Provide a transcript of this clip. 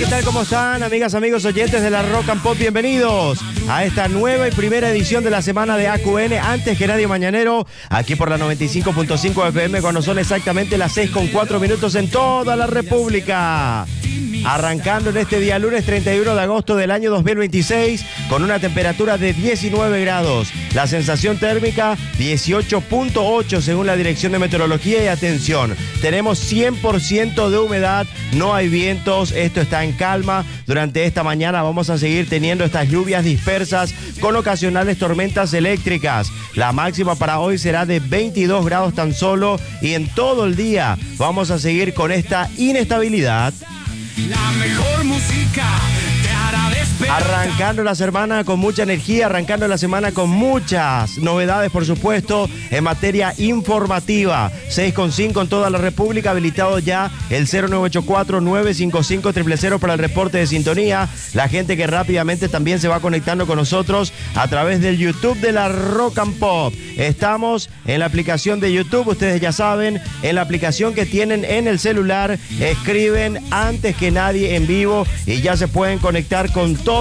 ¿qué tal? ¿Cómo están, amigas, amigos, oyentes de la Rock and Pop? Bienvenidos a esta nueva y primera edición de la semana de AQN, antes que nadie mañanero, aquí por la 95.5 FM, cuando son exactamente las 6:04 en toda la República. Arrancando en este día lunes 31 de agosto del año 2026 con una temperatura de 19 grados. La sensación térmica 18.8 según la Dirección de Meteorología. Y atención, tenemos 100% de humedad, no hay vientos, esto está en calma. Durante esta mañana vamos a seguir teniendo estas lluvias dispersas con ocasionales tormentas eléctricas. La máxima para hoy será de 22 grados tan solo y en todo el día vamos a seguir con esta inestabilidad. La mejor música te hará despertar. Arrancando la semana con mucha energía, arrancando la semana con muchas novedades, por supuesto, en materia informativa. 6:05 en toda la República, habilitado ya el 0984-955-000 para el reporte de sintonía. La gente que rápidamente también se va conectando con nosotros a través del YouTube de la Rock and Pop. Estamos en la aplicación de YouTube, ustedes ya saben, en la aplicación que tienen en el celular, escriben antes que nadie en vivo y ya se pueden conectar con todo